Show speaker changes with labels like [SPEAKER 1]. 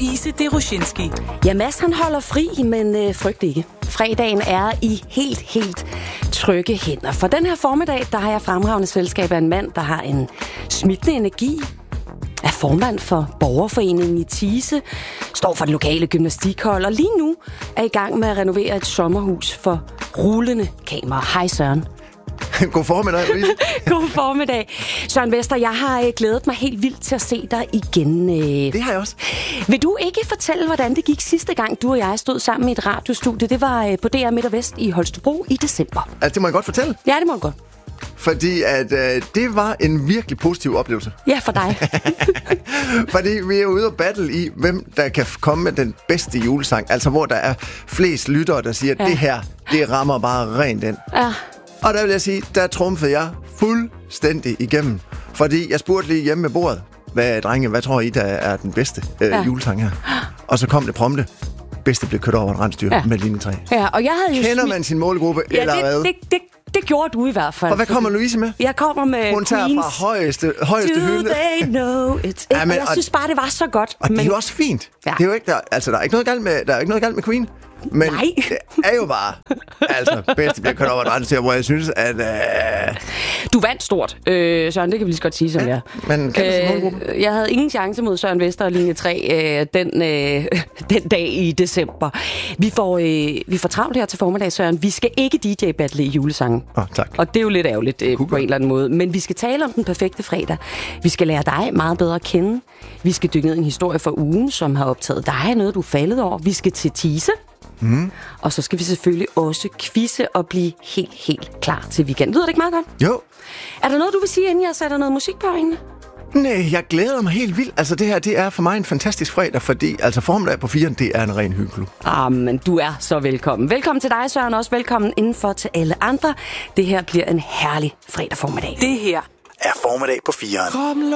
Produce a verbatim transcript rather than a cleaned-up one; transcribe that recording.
[SPEAKER 1] Louise Deroshinski.
[SPEAKER 2] Ja, Mads han holder fri, men øh, frygt ikke. Fredagen er i helt, helt trygge hænder. For den her formiddag, der har jeg fremragende selskab af en mand, der har en smittende energi, er formand for borgerforeningen i Tise, står for det lokale gymnastikhold, og lige nu er i gang med at renovere et sommerhus for rullende kamera. Hej Søren.
[SPEAKER 3] God formiddag, Louise.
[SPEAKER 2] God formiddag. Søren Vester, jeg har glædet mig helt vildt til at se dig igen.
[SPEAKER 3] Det har jeg også.
[SPEAKER 2] Vil du ikke fortælle, hvordan det gik sidste gang, du og jeg stod sammen i et radiostudie? Det var på D R Midt og Vest i Holstebro i december.
[SPEAKER 3] Altså, det må jeg godt fortælle.
[SPEAKER 2] Ja, det må jeg godt.
[SPEAKER 3] Fordi at, øh, det var en virkelig positiv oplevelse.
[SPEAKER 2] Ja, for dig.
[SPEAKER 3] Fordi vi er ude og battle i, hvem der kan komme med den bedste julesang. Altså, hvor der er flest lyttere, der siger, at ja. det her, det rammer bare rent ind.
[SPEAKER 2] Ja.
[SPEAKER 3] Og der vil jeg sige, der trumfede jeg fuldstændig igennem. Fordi jeg spurgte lige hjemme med bordet, hvad, drenge, hvad tror I, der er den bedste øh, ja. julesang her? Og så kom det prompte. Bedste blev kørt over et rensdyr ja. med linje tre.
[SPEAKER 2] Ja, og jeg havde jo
[SPEAKER 3] Kender man sin målgruppe,
[SPEAKER 2] ja,
[SPEAKER 3] eller
[SPEAKER 2] det,
[SPEAKER 3] hvad?
[SPEAKER 2] Det, det, det gjorde du i hvert fald.
[SPEAKER 3] Og hvad kommer Louise med?
[SPEAKER 2] Jeg kommer med
[SPEAKER 3] Hun tager
[SPEAKER 2] Queens.
[SPEAKER 3] fra højeste, højeste
[SPEAKER 2] Do
[SPEAKER 3] hylde.
[SPEAKER 2] they know it? Ja, men, jeg synes bare, det var så godt.
[SPEAKER 3] Og men... det er jo også fint. Ja. Det er jo ikke, der, altså, der er ikke noget galt med, der er ikke noget galt med Queen. Men
[SPEAKER 2] nej.
[SPEAKER 3] Det er jo bare, altså, bedste bliver kørt over et rensdyr, hvor jeg synes, at... Øh...
[SPEAKER 2] Du vandt stort, øh, Søren, det kan vi lige så godt sige, som ja,
[SPEAKER 3] jeg. Men
[SPEAKER 2] øh, jeg havde ingen chance mod Søren Vester og linje tre øh, den, øh, den dag i december. Vi får, øh, vi får travlt her til formiddag, Søren. Vi skal ikke D J-battle i julesangen.
[SPEAKER 3] Åh, oh, tak.
[SPEAKER 2] Og det er jo lidt ærgerligt øh, på en eller anden måde. Men vi skal tale om den perfekte fredag. Vi skal lære dig meget bedre at kende. Vi skal dykke ned i en historie fra ugen, som har optaget dig, noget du er faldet over. Vi skal til Tise. Mm. Og så skal vi selvfølgelig også quizze og blive helt, helt klar til weekend. Lyder det ikke meget godt?
[SPEAKER 3] Jo.
[SPEAKER 2] Er der noget, du vil sige, inden jeg sætter noget musik på egentlig?
[SPEAKER 3] Nej, jeg glæder mig helt vildt. Altså det her, det er for mig en fantastisk fredag, fordi altså formiddag på firen, det er en ren hyggeklub.
[SPEAKER 2] Ah, men du er så velkommen. Velkommen til dig, Søren, også velkommen indenfor til alle andre. Det her bliver en herlig fredag formiddag.
[SPEAKER 1] Det her
[SPEAKER 4] er formiddag på firen.